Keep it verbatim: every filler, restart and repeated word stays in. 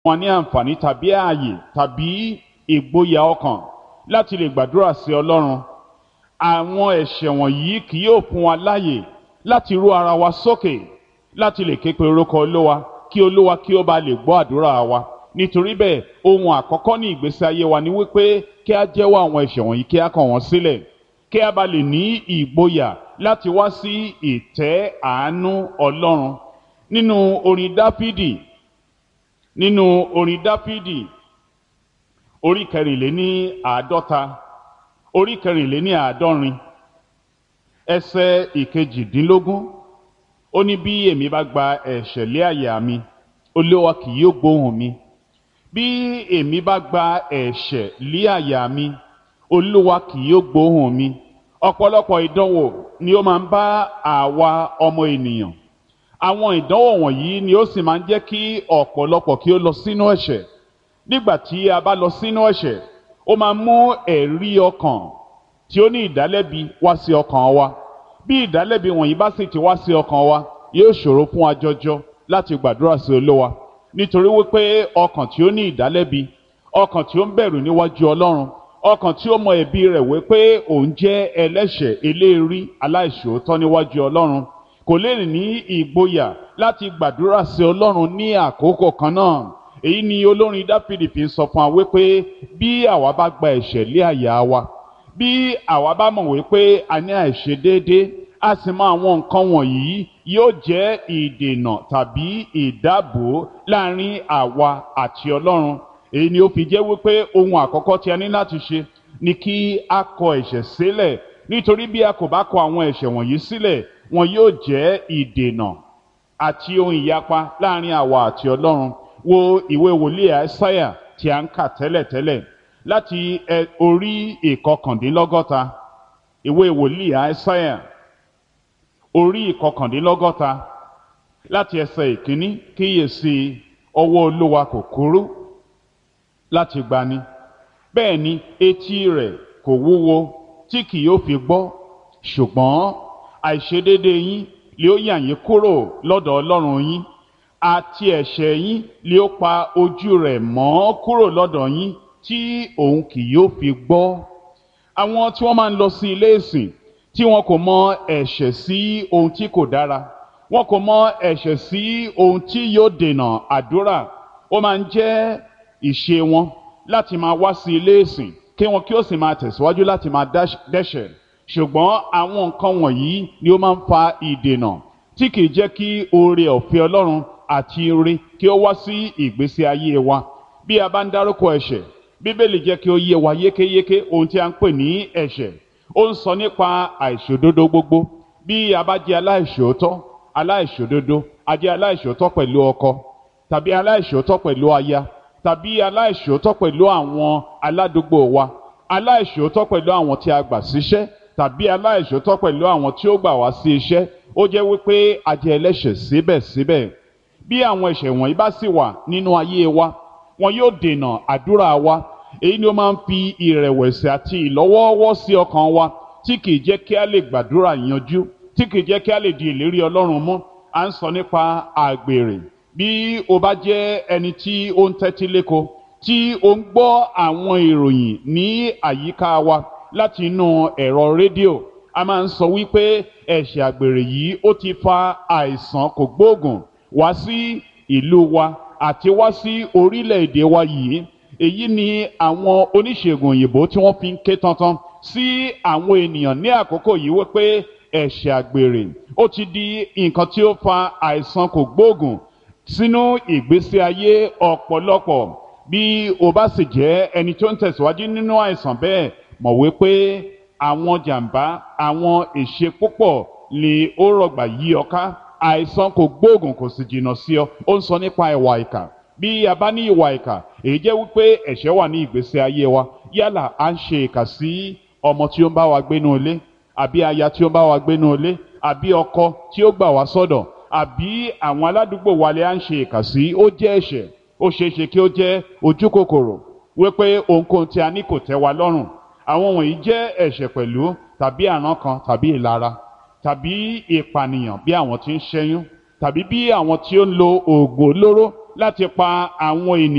wọn ní àǹfààní tàbí ààyè tàbí ìgboyà ọkàn láti lè gbàdúrà sí Ọlọ́run. Àwọn ẹ̀ṣẹ̀ wọ̀nyí kì yóò fún wa láàyè láti rú ara wa sókè láti lè ké pe orúkọ Olúwa kí Olúwa kí ó bá lè gbọ́ àdúrà wa. Nítorí bẹ́ẹ̀ ohun àkọ́kọ́ ní ìgbésí ayé wa ni wípé kí a jẹ́wọ́ àwọn ẹ̀ṣẹ̀ wọ̀nyí kí a kọ̀ wọ́n sílẹ̀ kí a bá lè ní ìgboyà láti wá sí ìtẹ́ àánú Ọlọ́run. Nínú orin Dáfídì nínú orin Dáfídì orí kẹrìnléní àádọ́ta orí kẹrìnléní àádọ́rin ẹsẹ̀ ìkejìdínlógún ó ní bí èmi bá gba ẹ̀ṣẹ̀ lé àyà mi Olúwa kì yóò gbóhùn mi. Bí èmi bá gba ẹ̀ṣẹ̀ lé àyà mi Olúwa kì yóò gbóhùn mi. Ọ̀pọ̀lọpọ̀ ìdánwò ni ó máa ń bá àwa ọmọ ènìyàn. Àwọn ìdánwò wọ̀nyí ni ó sì máa ń jẹ́ kí ọ̀pọ̀lọpọ̀ kí ó lọ sínú ẹ̀ṣẹ̀. Nígbà tí a bá lọ sínú ẹ̀ṣẹ̀ ó máa mú ẹ̀rí ọkàn tí ó ní ìdálẹ́bi wá sí ọkàn wa. Bí ìdálẹ́bi wọ̀nyí bá sì ti wá sí ọkàn wa yóò ṣòro fún wa jọjọ láti gbàdúrà sí Olúwa. Nítorí wípé ọkàn tí ó ní ìdálẹ́bi, ọkàn tí ó ń bẹ̀rù níwájú Ọlọ́run, ọkàn tí ó mọ ẹ̀bi rẹ̀ wípé òun jẹ́ ẹlẹ́ṣẹ̀ eléèrí aláìṣòótọ́ níwájú Ọlọ́run kò lè ní ìgboyà láti gbàdúrà sí Ọlọ́run ní àkókò kan náà. Èyí ni olórin Dáfídì fi ń sọ fún wa wípé bí àwa bá gba ẹ̀ṣẹ̀ lé àyà wa, bí àwa bá mọ̀ wípé a ní àìṣedéédé, a sì mọ àwọn nǹkan wọ̀nyí yóò jẹ́ ìdènà tàbí ìdábò láàrin àwa àti Ọlọ́run. Èyí ni ó fi jẹ́ wípé ohun àkọ́kọ́ tí a ní láti ṣe ni kí a kọ ẹ̀ṣẹ̀ sílẹ̀. Nítorí bí a kò bá kọ àwọn ẹ̀ṣẹ̀ wọ̀nyí sílẹ̀, wọn yóò jẹ́ ìdènà àti ohun ìyapa láàrin àwa àti Ọlọ́run. Wo ìwé wòlíì Àìsáyà tí a ń kà tẹ́lẹ̀tẹ́lẹ̀ láti orí ìkọkàndínlọ́gọ́ta. Ìwé wòlíì Àìsáyà orí ìkọkàndínlọ́gọ́ta láti ẹsẹ̀ ìkíní. Kíyèsí, ọwọ́ Olúwa kò kúrú láti gbani, bẹ́ẹ̀ ni etí rẹ̀ kò wúwo tí kì yóò fi gbọ́, ṣùgbọ́n àìṣedéédé yín lé ó yà yín kúrò lọ́dọ̀ Ọlọ́run yín, àti ẹ̀ṣẹ̀ yín lé ó pa ojú rẹ̀ mọ́ kúrò lọ́dọ̀ yín tí òun kì yóò fi gbọ́. Àwọn tí wọ́n máa ń lọ sí ilé ìsìn tí wọn kò mọ ẹ̀ṣẹ̀ sí ohun tí kò dára, wọn kò mọ ẹ̀ṣẹ̀ sí ohun tí yóò dènà àdúrà, ó máa ń jẹ́ ìṣe wọn láti máa wá sí ilé ìsìn kí wọn kí ó sì máa tẹ̀síwájú láti máa dẹ́ṣẹ̀. Ṣùgbọ́n àwọn nǹkan wọ̀nyí ni ó máa ń fa ìdènà tí kì í jẹ́ kí oore ọ̀fẹ́ Ọlọ́run àti ire kí ó wá sí ìgbésí ayé wa. Bí a bá ń dárúkọ ẹ̀ṣẹ̀, Bíbélì jẹ́ kí ó yé wa yékéyéké ohun tí a ń pè ní ẹ̀ṣẹ̀. Ó ń sọ nípa àìṣòdodo gbogbo. Bí a bá jẹ́ aláìṣòótọ́, aláìṣòdodo, a jẹ́ aláìṣòótọ́ pẹ̀lú ọkọ tàbí aláìṣòótọ́ pẹ̀lú aya tàbí aláìṣòótọ́ pẹ̀lú àwọn aládùúgbò wa, aláìṣòótọ́ pẹ̀lú àwọn tí a gbà síṣẹ́ tàbí aláìṣòótọ́ pẹ̀lú àwọn tí ó gbà wá sí iṣẹ́. Ó jẹ́ wípé a jẹ́ ẹlẹ́ṣẹ̀ síbẹ̀síbẹ̀. Bí àwọn ẹ̀ṣẹ̀ wọ̀nyí bá sì wà nínú ayé wa, wọn yóò dènà àdúrà wa. Èyí ni ó máa ń fi ìrẹ̀wẹ̀sì àti ìlọ́wọ́ọ́wọ́ sí ọkàn wa tí kì í jẹ́ kí a lè gbàdúrà yanjú, tí kì í jẹ́ kí a lè di ìlérí Ọlọ́run mú. À ń sọ nípa àgbèrè. Bí o bá jẹ́ ẹni tí ó ń tẹ́tí léko, tí ó ń gbọ́ àwọn ìròyìn ní àyíká wa láti inú ẹ̀rọ rédíò, a máa ń sọ wípé ẹ̀ṣẹ̀ àgbèrè yìí ó ti fa àìsàn kògbóògùn wá sí ìlú wa àti wá sí orílẹ̀-èdè wa yìí. Èyí ni àwọn oníṣègùn òyìnbó tí wọ́n fi ń ké tantan sí àwọn ènìyàn ní àkókò yìí wípé ẹ̀ṣẹ̀ àgbèrè ó ti di nǹkan tí ó fa àìsàn kògbóògùn sínú ìgbésí ayé ọ̀pọ̀lọpọ̀. Bí o bá sì jẹ́ ẹni tó ń tẹ̀síwájú nínú àìsàn bẹ́ẹ̀, mọ̀ wípé àwọn jàǹbá, àwọn èṣe púpọ̀ ni ó rọ̀gbà yí ọ ká. Àìsàn kògbóògùn kò sì jìnnà sí ọ. Ó ń sọ nípa ìwà ìkà. Bí a bá ní ìwà ìkà, èyí jẹ́ wípé ẹ̀ṣẹ̀ wà ní ìgbésí ayé wa. Yálà à ń ṣe ìkà sí ọmọ tí ó ń bá wa gbénú ilé, àbí aya tí ó ń bá wa gbénú ilé, àbí ọkọ tí ó gbà wá sọ́dọ̀, àbí àwọn aládùúgbò wa lè à ń ṣe ìkà sí. Ó jẹ́ ẹ̀ṣẹ̀. Ó ṣeé ṣe kí ó jẹ́ ojú kòkòrò wípé ohunkóhun tí a ní kò tẹ́ wa lọ́rùn. Àwọn wọ̀nyí jẹ́ ẹ̀ṣẹ̀ pẹ̀lú, tàbí àrán kan tàbí ìlara, tàbí ìpànìyàn bí àwọn tí ń ṣẹ́yún, tàbí bí àwọn tí ó ń lo oògùn olóró láti pa àwọn ènìyàn.